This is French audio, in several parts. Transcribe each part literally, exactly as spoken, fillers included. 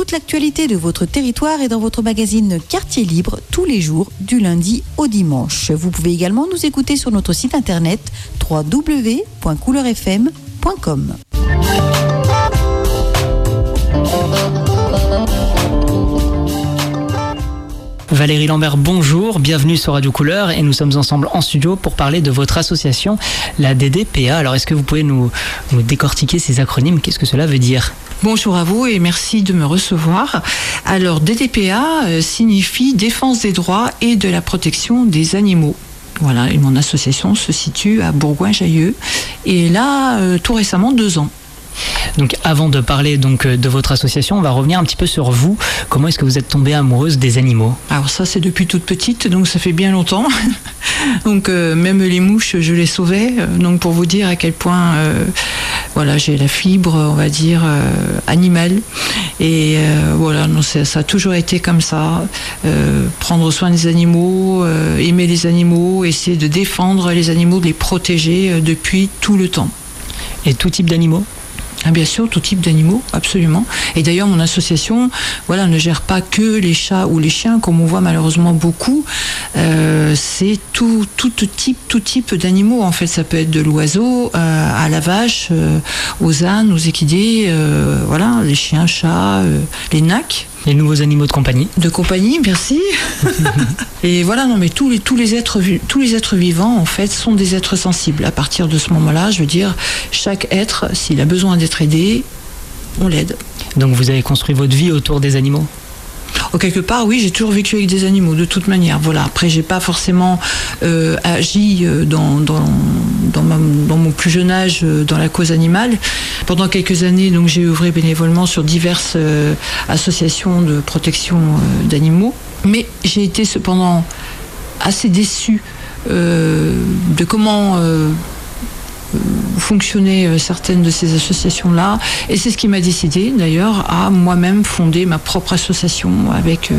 toute l'actualité de votre territoire est dans votre magazine Quartier Libre tous les jours du lundi au dimanche. Vous pouvez également nous écouter sur notre site internet w w w point couleur f m point com. Valérie Lambert, bonjour, bienvenue sur Radio Couleur et nous sommes ensemble en studio pour parler de votre association, la D D P A. Alors est-ce que vous pouvez nous, nous décortiquer ces acronymes? Qu'est-ce que cela veut dire? Bonjour à vous et merci de me recevoir. Alors D D P A euh, signifie Défense des droits et de la protection des animaux. Voilà, et mon association se situe à Bourgoin-Jallieu et là, euh, tout récemment, deux ans. Donc avant de parler donc de votre association, on va revenir un petit peu sur vous. Comment est-ce que vous êtes tombée amoureuse des animaux? Alors ça, c'est depuis toute petite, donc ça fait bien longtemps. Donc euh, même les mouches, je les sauvais. Donc pour vous dire à quel point, euh, voilà, j'ai la fibre, on va dire, euh, animale. Et euh, voilà, non, ça, ça a toujours été comme ça. Euh, prendre soin des animaux, euh, aimer les animaux, essayer de défendre les animaux, de les protéger euh, depuis tout le temps. Et tout type d'animaux? Ah, bien sûr, tout type d'animaux, absolument. Et d'ailleurs, mon association, voilà, ne gère pas que les chats ou les chiens, comme on voit malheureusement beaucoup. Euh, c'est tout, tout type, tout type d'animaux. En fait, ça peut être de l'oiseau euh, à la vache, euh, aux ânes, aux équidés, euh, voilà, les chiens, chats, euh, les nacs. Les nouveaux animaux de compagnie. De compagnie, merci. Et voilà, non, mais tous les, tous les êtres, tous les êtres vivants, en fait, sont des êtres sensibles. À partir de ce moment-là, je veux dire, chaque être, s'il a besoin d'être aidé, on l'aide. Donc vous avez construit votre vie autour des animaux? Oh, quelque part, oui, j'ai toujours vécu avec des animaux, de toute manière. Voilà. Après, j'ai pas forcément euh, agi dans, dans, dans, ma, dans mon plus jeune âge euh, dans la cause animale. Pendant quelques années, donc, j'ai œuvré bénévolement sur diverses euh, associations de protection euh, d'animaux. Mais j'ai été cependant assez déçue euh, de comment euh, fonctionnaient certaines de ces associations-là, et c'est ce qui m'a décidé d'ailleurs à moi-même fonder ma propre association avec, euh,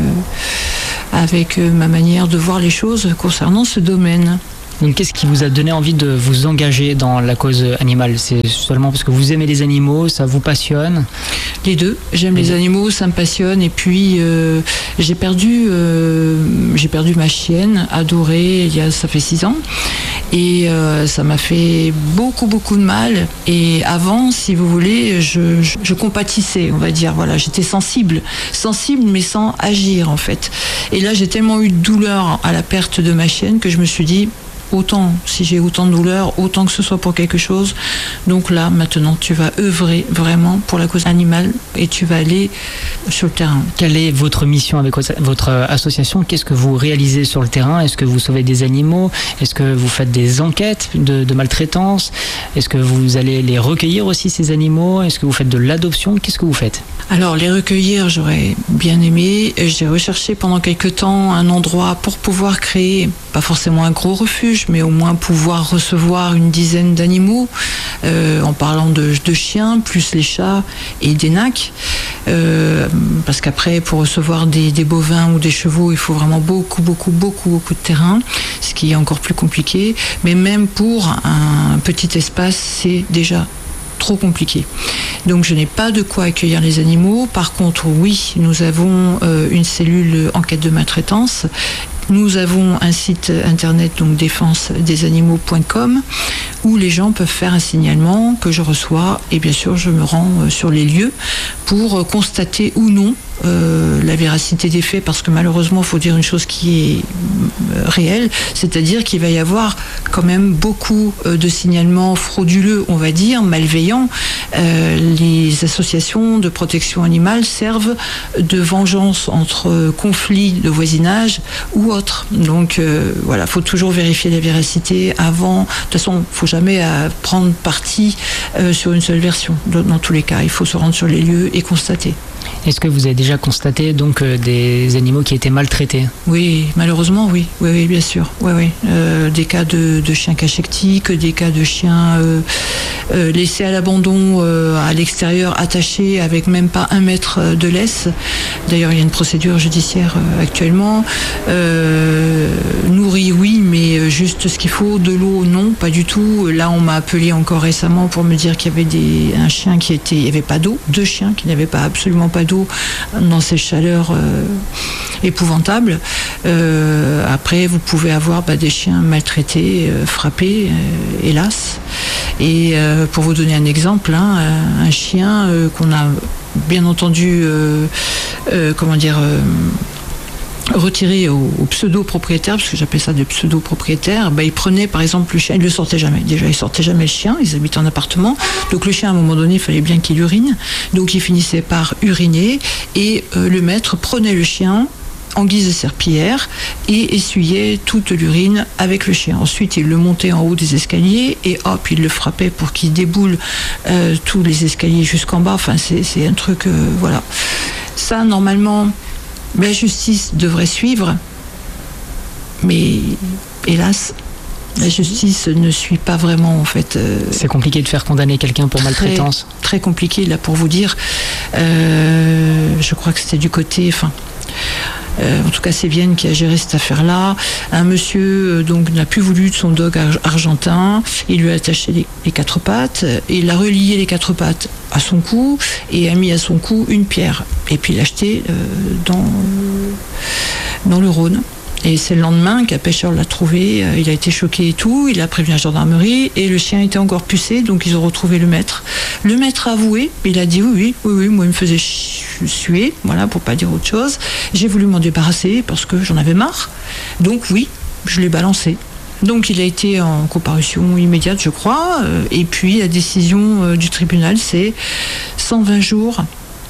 avec euh, ma manière de voir les choses concernant ce domaine. Donc qu'est-ce qui vous a donné envie de vous engager dans la cause animale? C'est seulement parce que vous aimez les animaux, ça vous passionne? Les deux. J'aime les, les animaux, ça me passionne. Et puis euh, j'ai perdu, euh, j'ai perdu ma chienne adorée. Il y a, ça fait six ans, et euh, ça m'a fait beaucoup beaucoup de mal. Et avant, si vous voulez, je, je, je compatissais, on va dire. Voilà, j'étais sensible, sensible, mais sans agir en fait. Et là, j'ai tellement eu de douleur à la perte de ma chienne que je me suis dit, autant, si j'ai autant de douleur, autant que ce soit pour quelque chose. Donc là, maintenant, tu vas œuvrer vraiment pour la cause animale et tu vas aller sur le terrain. Quelle est votre mission avec votre association? Qu'est-ce que vous réalisez sur le terrain? Est-ce que vous sauvez des animaux? Est-ce que vous faites des enquêtes de, de maltraitance? Est-ce que vous allez les recueillir aussi, ces animaux? Est-ce que vous faites de l'adoption? Qu'est-ce que vous faites? Alors, les recueillir, j'aurais bien aimé. J'ai recherché pendant quelques temps un endroit pour pouvoir créer, pas forcément un gros refuge, mais au moins pouvoir recevoir une dizaine d'animaux, euh, en parlant de, de chiens, plus les chats et des nacs. Euh, parce qu'après, pour recevoir des, des bovins ou des chevaux, il faut vraiment beaucoup, beaucoup, beaucoup, beaucoup de terrain, ce qui est encore plus compliqué. Mais même pour un petit espace, c'est déjà trop compliqué. Donc je n'ai pas de quoi accueillir les animaux. Par contre, oui, nous avons euh, une cellule enquête de maltraitance. Nous avons un site internet, donc défense des animaux point com, où les gens peuvent faire un signalement que je reçois, et bien sûr je me rends sur les lieux pour constater ou non euh, la véracité des faits, parce que malheureusement il faut dire une chose qui est euh, réelle, c'est-à-dire qu'il va y avoir quand même beaucoup euh, de signalements frauduleux, on va dire, malveillants. Euh, les associations de protection animale servent de vengeance entre euh, conflits de voisinage ou autres. Donc euh, voilà, il faut toujours vérifier la véracité avant. De toute façon, il ne faut jamais euh, prendre parti euh, sur une seule version. Dans, dans tous les cas, il faut se rendre sur les lieux et constater. Est-ce que vous avez déjà constaté donc euh, des animaux qui étaient maltraités? Oui, malheureusement, oui, oui, oui, bien sûr. Oui, oui. Euh, des cas de, de chiens cachectiques, des cas de chiens euh, euh, laissés à l'abandon euh, à l'extérieur, attachés avec même pas un mètre de laisse. D'ailleurs, il y a une procédure judiciaire euh, actuellement. Euh, nourris, oui, mais juste ce qu'il faut. De l'eau, non, pas du tout. Là, on m'a appelé encore récemment pour me dire qu'il y avait des, un chien qui était, il n'y avait pas d'eau, deux chiens qui n'avaient pas absolument pas d'eau. d'eau dans ces chaleurs euh, épouvantables. Euh, après, vous pouvez avoir bah, des chiens maltraités, euh, frappés, euh, hélas. Et euh, pour vous donner un exemple, hein, un chien euh, qu'on a bien entendu, euh, euh, comment dire, euh, retiré au, au pseudo-propriétaire, parce que j'appelle ça des pseudo-propriétaires, bah, il prenait par exemple le chien, il ne le sortait jamais. Déjà, il sortait jamais le chien, ils habitent en appartement. Donc le chien, à un moment donné, il fallait bien qu'il urine. Donc il finissait par uriner et euh, le maître prenait le chien en guise de serpillière et essuyait toute l'urine avec le chien. Ensuite, il le montait en haut des escaliers et hop, il le frappait pour qu'il déboule euh, tous les escaliers jusqu'en bas. Enfin, c'est, c'est un truc, euh, voilà. Ça, normalement, la justice devrait suivre, mais hélas, la justice ne suit pas vraiment, en fait. Euh, c'est compliqué de faire condamner quelqu'un pour très, maltraitance. Très compliqué, là, pour vous dire. Euh, je crois que c'était du côté... Enfin, Euh, en tout cas, c'est Vienne qui a géré cette affaire-là. Un monsieur euh, donc n'a plus voulu de son dog ar- argentin. Il lui a attaché les, les quatre pattes. Et il a relié les quatre pattes à son cou et a mis à son cou une pierre. Et puis il l'a acheté euh, dans, dans le Rhône. Et c'est le lendemain qu'un pêcheur l'a trouvé, il a été choqué et tout, il a prévenu la gendarmerie et le chien était encore pucé, donc ils ont retrouvé le maître. Le maître a avoué, il a dit oui, oui, oui, oui, moi il me faisait suer, voilà, pour pas dire autre chose. J'ai voulu m'en débarrasser parce que j'en avais marre, donc oui, je l'ai balancé. Donc il a été en comparution immédiate, je crois, et puis la décision du tribunal, c'est cent vingt jours,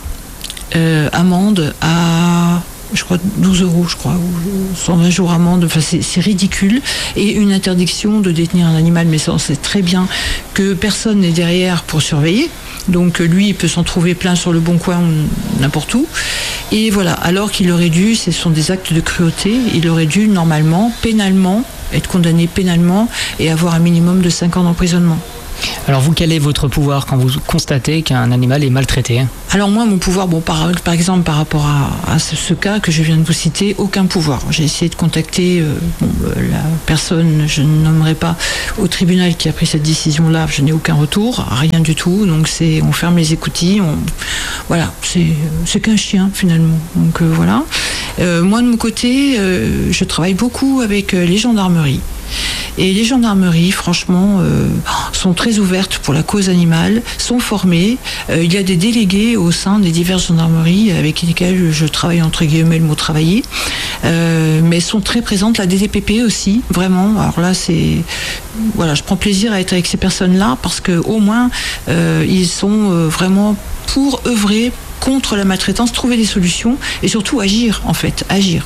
euh, amende à... je crois douze euros, je crois, ou cent vingt jours amende, enfin c'est, c'est ridicule, et une interdiction de détenir un animal, mais ça on sait très bien que personne n'est derrière pour surveiller, donc lui il peut s'en trouver plein sur le bon coin ou n'importe où, et voilà, alors qu'il aurait dû, ce sont des actes de cruauté, il aurait dû normalement, pénalement, être condamné pénalement et avoir un minimum de cinq ans d'emprisonnement. Alors vous, quel est votre pouvoir quand vous constatez qu'un animal est maltraité ? Alors moi, mon pouvoir, bon, par, par exemple, par rapport à, à ce, ce cas que je viens de vous citer, aucun pouvoir. J'ai essayé de contacter euh, bon, la personne, je ne nommerai pas, au tribunal qui a pris cette décision-là, je n'ai aucun retour, rien du tout, donc c'est, on ferme les écoutilles, on, voilà, c'est, c'est qu'un chien finalement, donc euh, voilà. Euh, moi de mon côté, euh, je travaille beaucoup avec les gendarmeries. Et les gendarmeries, franchement, euh, sont très ouvertes pour la cause animale, sont formées. Euh, il y a des délégués au sein des diverses gendarmeries avec lesquelles je travaille, entre guillemets, le mot travailler. Euh, mais sont très présentes. La D T P P aussi, vraiment. Alors là, c'est... Voilà, je prends plaisir à être avec ces personnes-là parce qu'au moins, euh, ils sont euh, vraiment pour œuvrer contre la maltraitance, trouver des solutions et surtout agir, en fait, agir.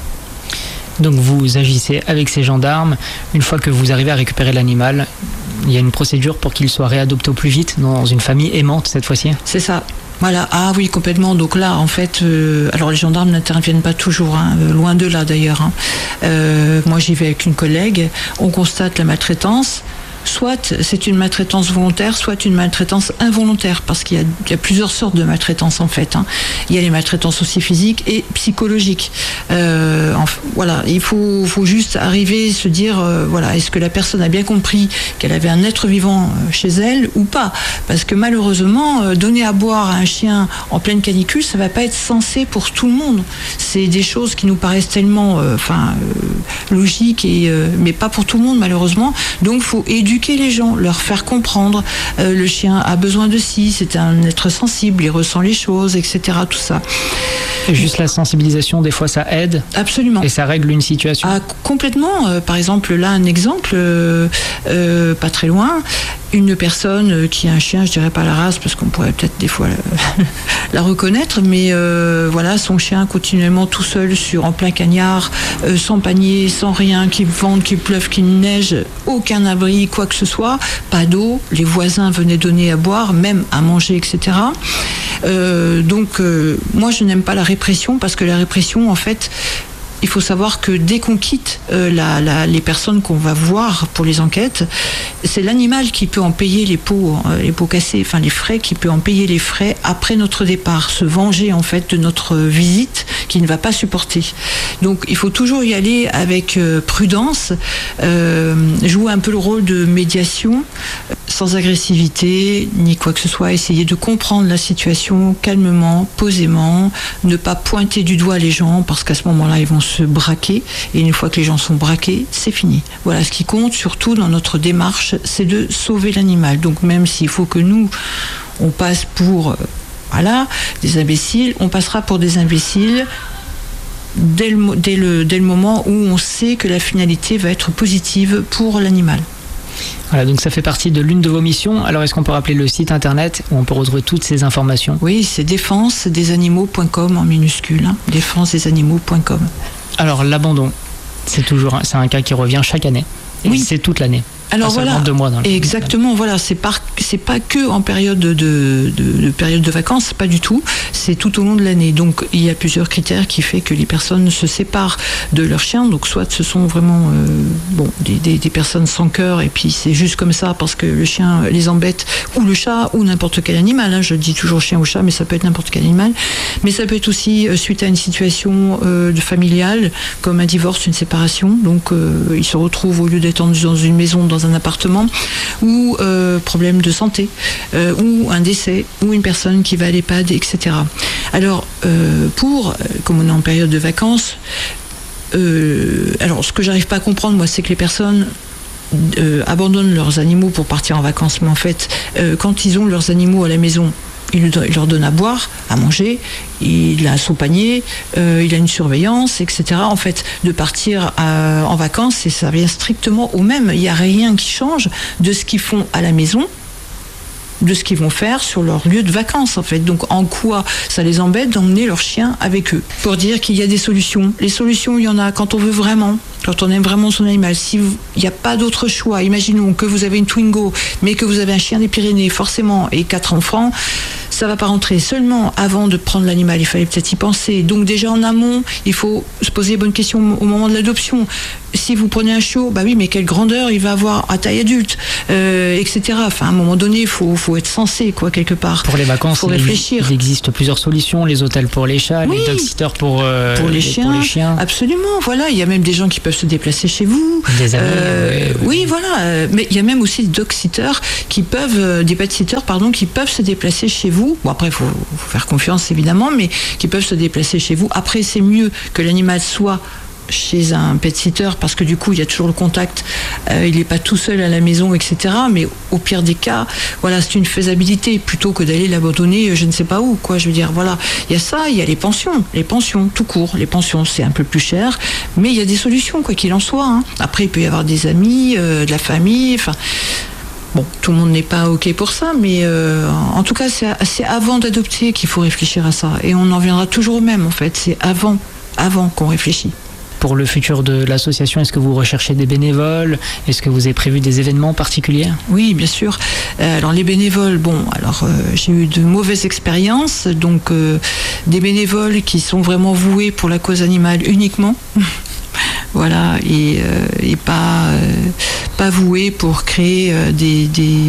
Donc vous agissez avec ces gendarmes. Une fois que vous arrivez à récupérer l'animal, il y a une procédure pour qu'il soit réadopté au plus vite dans une famille aimante cette fois-ci ? C'est ça. Voilà, ah oui, complètement. Donc là, en fait, euh, alors les gendarmes n'interviennent pas toujours, hein, loin de là d'ailleurs. Hein. Euh, moi, j'y vais avec une collègue, on constate la maltraitance. Soit c'est une maltraitance volontaire, soit une maltraitance involontaire, parce qu'il y a, il y a plusieurs sortes de maltraitance en fait. Hein. Il y a les maltraitances aussi physiques et psychologiques. Euh, enfin, voilà, il faut, faut juste arriver, se dire, euh, voilà, est-ce que la personne a bien compris qu'elle avait un être vivant chez elle ou pas ? Parce que malheureusement, euh, donner à boire à un chien en pleine canicule, ça va pas être sensé pour tout le monde. C'est des choses qui nous paraissent tellement, euh, enfin, euh, logiques et, euh, mais pas pour tout le monde malheureusement. Donc, faut éduquer les gens, leur faire comprendre euh, le chien a besoin de ci, c'est un être sensible, il ressent les choses, et cetera. Tout ça. Et juste la sensibilisation, des fois, ça aide. Absolument. Et ça règle une situation. Ah, complètement. Euh, par exemple, là, un exemple, euh, euh, pas très loin, une personne qui a un chien, je dirais pas la race, parce qu'on pourrait peut-être des fois la, la reconnaître, mais euh, voilà, son chien continuellement tout seul sur en plein cagnard, euh, sans panier, sans rien, qu'il vente, qu'il pleuve, qu'il neige, aucun abri, quoi que ce soit, pas d'eau, les voisins venaient donner à boire, même à manger, et cetera. Euh, donc, euh, moi, je n'aime pas la répression, parce que la répression, en fait, il faut savoir que dès qu'on quitte euh, la, la, les personnes qu'on va voir pour les enquêtes, c'est l'animal qui peut en payer les pots, euh, les pots cassés, enfin les frais, qui peut en payer les frais après notre départ, se venger en fait de notre visite qu'il ne va pas supporter. Donc il faut toujours y aller avec euh, prudence, euh, jouer un peu le rôle de médiation, sans agressivité ni quoi que ce soit, essayer de comprendre la situation calmement, posément, ne pas pointer du doigt les gens parce qu'à ce moment-là ils vont se braquer, et une fois que les gens sont braqués, c'est fini. Voilà, ce qui compte surtout dans notre démarche, c'est de sauver l'animal. Donc même s'il faut que nous on passe pour euh, voilà, des imbéciles, on passera pour des imbéciles dès le, dès le, dès le moment où on sait que la finalité va être positive pour l'animal. Voilà, donc ça fait partie de l'une de vos missions. Alors est-ce qu'on peut rappeler le site internet où on peut retrouver toutes ces informations? Oui, c'est défense des animaux point com en minuscule, hein, défense des animaux point com. Alors l'abandon, c'est toujours c'est un cas qui revient chaque année. Et oui, c'est toute l'année. Alors voilà, deux mois dans le exactement, voilà, c'est pas, c'est pas que en période de, de, de période de vacances, pas du tout, c'est tout au long de l'année. Donc il y a plusieurs critères qui fait que les personnes se séparent de leur chien. Donc soit ce sont vraiment euh, bon, des, des, des personnes sans cœur, et puis c'est juste comme ça parce que le chien les embête, ou le chat, ou n'importe quel animal, hein. Je dis toujours chien ou chat, mais ça peut être n'importe quel animal. Mais ça peut être aussi euh, suite à une situation euh, de familiale, comme un divorce, une séparation. Donc euh, ils se retrouvent, au lieu d'être dans une maison, dans un appartement, ou euh, problème de santé, euh, ou un décès, ou une personne qui va à l'EHPAD, et cetera. Alors, euh, pour, comme on est en période de vacances, euh, alors ce que j'arrive pas à comprendre, moi, c'est que les personnes euh, abandonnent leurs animaux pour partir en vacances, mais en fait, euh, quand ils ont leurs animaux à la maison, il leur donne à boire, à manger, il a son panier, euh, il a une surveillance, et cetera. En fait, de partir à, en vacances, et ça revient strictement au même. Il n'y a rien qui change de ce qu'ils font à la maison, de ce qu'ils vont faire sur leur lieu de vacances, en fait. Donc, en quoi ça les embête d'emmener leur chien avec eux? Pour dire qu'il y a des solutions. Les solutions, il y en a quand on veut vraiment, quand on aime vraiment son animal. S'il n'y a pas d'autre choix, imaginons que vous avez une Twingo, mais que vous avez un chien des Pyrénées, forcément, et quatre enfants, ça va pas rentrer. Seulement, avant de prendre l'animal, il fallait peut-être y penser. Donc déjà en amont, il faut se poser les bonnes questions au moment de l'adoption. Si vous prenez un chiot, bah oui, mais quelle grandeur il va avoir à taille adulte, euh, et cetera. Enfin, à un moment donné, il faut, faut être sensé, quoi, quelque part. Pour les vacances, faut réfléchir. Il existe plusieurs solutions, les hôtels pour les chats, oui, les dog-sitters pour, euh, pour, les les, chiens, pour les chiens. Absolument, voilà. Il y a même des gens qui peuvent se déplacer chez vous. Des amis. Euh, oui, oui, voilà. Mais il y a même aussi des dog-sitters qui peuvent, des pet-sitters, pardon, qui peuvent se déplacer chez vous. Bon, après, il faut, faut faire confiance, évidemment, mais qui peuvent se déplacer chez vous. Après, c'est mieux que l'animal soit chez un pet-sitter, parce que du coup il y a toujours le contact, euh, il n'est pas tout seul à la maison, et cetera. Mais au pire des cas, voilà, c'est une faisabilité, plutôt que d'aller l'abandonner je ne sais pas où, quoi. Je veux dire, voilà, il y a ça, il y a les pensions, les pensions tout court. Les pensions, c'est un peu plus cher, mais il y a des solutions, quoi qu'il en soit, hein. Après, il peut y avoir des amis, euh, de la famille, enfin. Bon, tout le monde n'est pas OK pour ça, mais euh, en tout cas, c'est, c'est avant d'adopter qu'il faut réfléchir à ça. Et on en viendra toujours au même, en fait. C'est avant, avant qu'on réfléchit. Pour le futur de l'association, est-ce que vous recherchez des bénévoles? Est-ce que vous avez prévu des événements particuliers? Oui, bien sûr. Euh, alors les bénévoles, bon, alors euh, j'ai eu de mauvaises expériences, donc euh, des bénévoles qui sont vraiment voués pour la cause animale uniquement. Voilà, et, euh, et pas, euh, pas voués pour créer euh, des, des,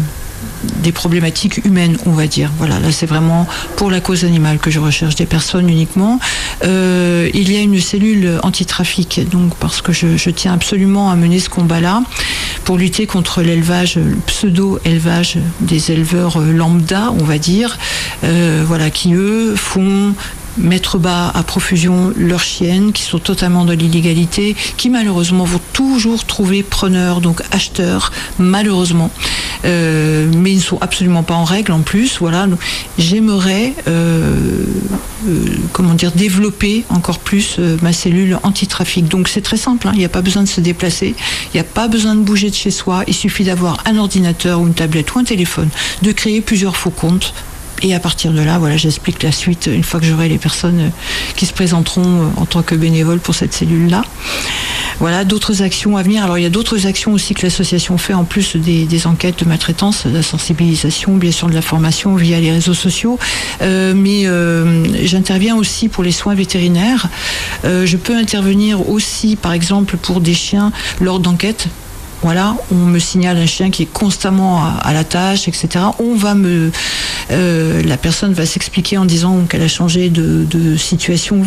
des problématiques humaines, on va dire. Voilà, là c'est vraiment pour la cause animale que je recherche des personnes uniquement. Euh, il y a une cellule anti-trafic, donc parce que je, je tiens absolument à mener ce combat-là pour lutter contre l'élevage, le pseudo-élevage des éleveurs lambda, on va dire, euh, voilà, qui eux font mettre bas à profusion leurs chiennes, qui sont totalement dans l'illégalité, qui malheureusement vont toujours trouver preneurs, donc acheteurs, malheureusement, euh, mais ils ne sont absolument pas en règle en plus. Voilà, donc, j'aimerais euh, euh, comment dire, développer encore plus euh, ma cellule anti-trafic. Donc c'est très simple, hein, il n'y a pas besoin de se déplacer, il n'y a pas besoin de bouger de chez soi, il suffit d'avoir un ordinateur ou une tablette ou un téléphone, de créer plusieurs faux comptes. Et à partir de là, voilà, j'explique la suite une fois que j'aurai les personnes qui se présenteront en tant que bénévoles pour cette cellule-là. Voilà, d'autres actions à venir. Alors, il y a d'autres actions aussi que l'association fait, en plus des, des enquêtes de maltraitance, de la sensibilisation, bien sûr de la formation via les réseaux sociaux. Euh, mais euh, j'interviens aussi pour les soins vétérinaires. Euh, je peux intervenir aussi, par exemple, pour des chiens lors d'enquêtes. Voilà, on me signale un chien qui est constamment à, à la tâche, et cetera. On va me, euh, la personne va s'expliquer en disant qu'elle a changé de, de situation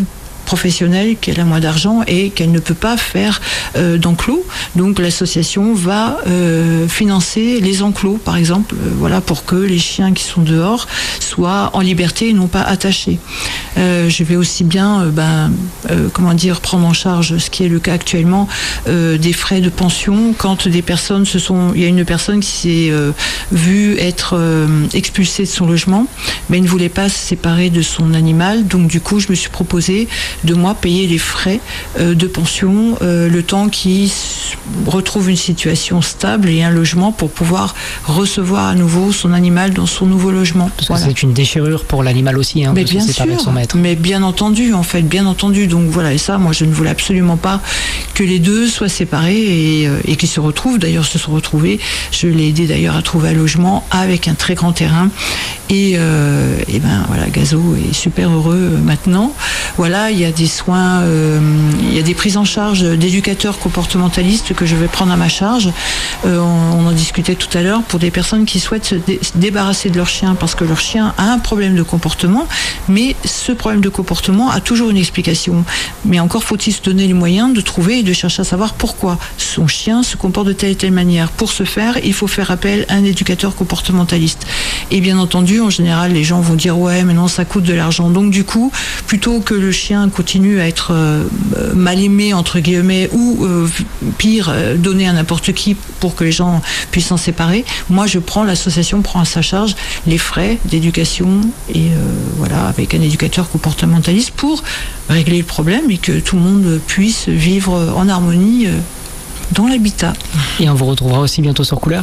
professionnelle, qu'elle a moins d'argent et qu'elle ne peut pas faire euh, d'enclos. Donc l'association va euh, financer les enclos, par exemple, euh, voilà, pour que les chiens qui sont dehors soient en liberté et non pas attachés. Euh, je vais aussi bien, euh, ben, euh, comment dire, prendre en charge, ce qui est le cas actuellement, euh, des frais de pension quand des personnes se sont, il y a une personne qui s'est euh, vue être euh, expulsée de son logement, mais ne voulait pas se séparer de son animal. Donc du coup, je me suis proposé de moi payer les frais euh, de pension euh, le temps qu'il retrouve une situation stable et un logement pour pouvoir recevoir à nouveau son animal dans son nouveau logement. Parce voilà. que c'est une déchirure pour l'animal aussi, hein, mais de bien se séparer sûr, de son maître. Mais bien entendu, en fait, bien entendu. Donc voilà, et ça, moi, je ne voulais absolument pas que les deux soient séparés et, euh, et qu'ils se retrouvent. D'ailleurs, se sont retrouvés. Je l'ai aidé d'ailleurs à trouver un logement avec un très grand terrain. Et, euh, et ben voilà, Gazo est super heureux maintenant. Voilà, il y a des soins, euh, il y a des prises en charge d'éducateurs comportementalistes que je vais prendre à ma charge. Euh, on, on en discutait tout à l'heure pour des personnes qui souhaitent se, dé- se débarrasser de leur chien parce que leur chien a un problème de comportement, mais ce problème de comportement a toujours une explication. Mais encore faut-il se donner les moyens de trouver et de chercher à savoir pourquoi son chien se comporte de telle et telle manière. Pour ce faire, il faut faire appel à un éducateur comportementaliste. Et bien entendu, en général, les gens vont dire ouais, mais non, ça coûte de l'argent. Donc du coup, plutôt que le chien continue à être euh, mal aimé entre guillemets ou euh, pire, euh, donné à n'importe qui pour que les gens puissent s'en séparer, moi je prends, l'association prend à sa charge les frais d'éducation et euh, voilà, avec un éducateur comportementaliste pour régler le problème et que tout le monde puisse vivre en harmonie euh, dans l'habitat. Et on vous retrouvera aussi bientôt sur Couleur ?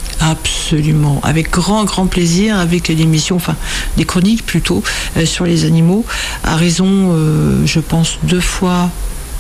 Absolument, avec grand grand plaisir, avec des émissions, enfin des chroniques plutôt euh, sur les animaux, à raison, euh, je pense deux fois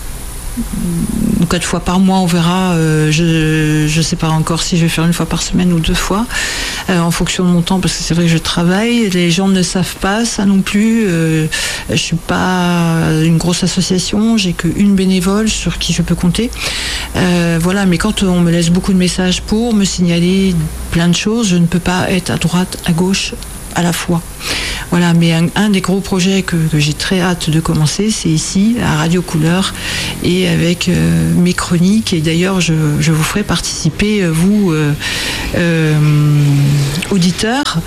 ou quatre fois par mois, on verra. Euh, je je sais pas encore si je vais faire une fois par semaine ou deux fois, euh, en fonction de mon temps, parce que c'est vrai que je travaille. Les gens ne savent pas ça non plus. Euh, je suis pas une grosse association, j'ai qu'une bénévole sur qui je peux compter. Euh, voilà, mais quand on me laisse beaucoup de messages pour me signaler plein de choses, je ne peux pas être à droite, à gauche, à la fois. Voilà, mais un, un des gros projets que, que j'ai très hâte de commencer, c'est ici, à Radio Couleur, et avec euh, mes chroniques. Et d'ailleurs, je, je vous ferai participer, vous, euh, euh, auditeurs,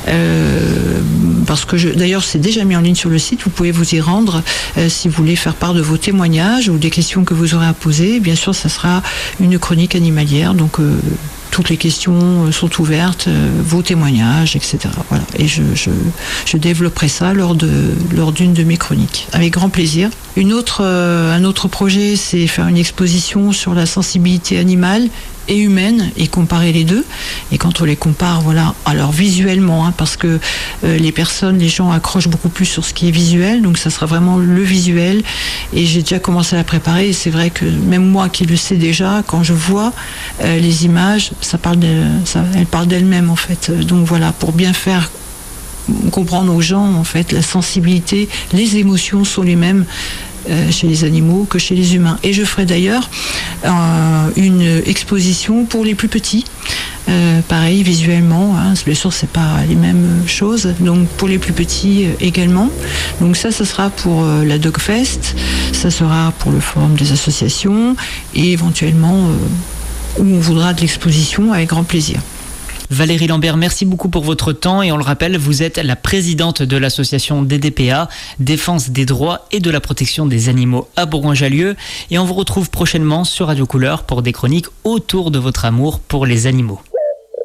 euh, parce que je, d'ailleurs, c'est déjà mis en ligne sur le site. Vous pouvez vous y rendre euh, si vous voulez faire part de vos témoignages ou des questions que vous aurez à poser. Bien sûr, ça sera une chronique animalière, donc euh, toutes les questions sont ouvertes, vos témoignages, et cetera. Voilà. Et je, je, je développerai ça lors de lors d'une de mes chroniques, avec grand plaisir. Une autre, euh, un autre projet, c'est faire une exposition sur la sensibilité animale et humaine et comparer les deux. Et quand on les compare, voilà, alors visuellement, hein, parce que euh, les personnes, les gens accrochent beaucoup plus sur ce qui est visuel, donc ça sera vraiment le visuel. Et j'ai déjà commencé à la préparer. Et c'est vrai que même moi qui le sais déjà, quand je vois euh, les images, ça parle de, ça, elles parlent d'elles-mêmes en fait. Donc voilà, pour bien faire comprendre aux gens en fait la sensibilité, les émotions sont les mêmes euh, chez les animaux que chez les humains. Et je ferai d'ailleurs euh, une exposition pour les plus petits, euh, pareil visuellement, hein, bien sûr c'est pas les mêmes choses, donc pour les plus petits euh, également. Donc ça, ça sera pour euh, la Dogfest, ça sera pour le forum des associations et éventuellement euh, où on voudra de l'exposition, avec grand plaisir. Valérie Lambert, merci beaucoup pour votre temps et on le rappelle, vous êtes la présidente de l'association D D P A, Défense des droits et de la protection des animaux à Bourgoin-Jallieu, et on vous retrouve prochainement sur Radio Couleur pour des chroniques autour de votre amour pour les animaux.